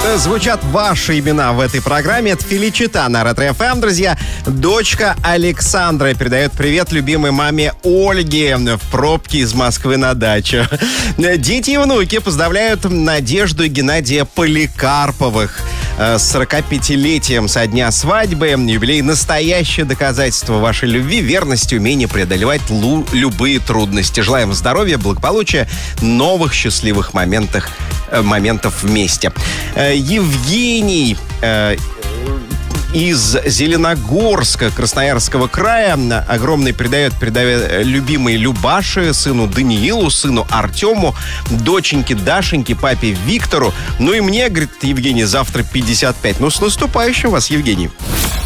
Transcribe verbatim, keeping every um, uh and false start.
Звучат ваши имена в этой программе. Это Феличита на Ретро-эф эм, друзья. Дочка Александра передает привет любимой маме Ольге в пробке из Москвы на дачу. Дети и внуки поздравляют Надежду и Геннадия Поликарповых с сорокапятилетием со дня свадьбы. Юбилей — настоящее доказательство вашей любви, верности, умения преодолевать лу- любые трудности. Желаем здоровья, благополучия, новых счастливых моментах, э, моментов вместе. Э, Евгений э, из Зеленогорска, Красноярского края, огромный передает, передает любимой Любаше, сыну Даниилу, сыну Артему, доченьке Дашеньке, папе Виктору. Ну и мне, говорит Евгений, завтра пятьдесят пять. Ну, с наступающим вас, Евгений.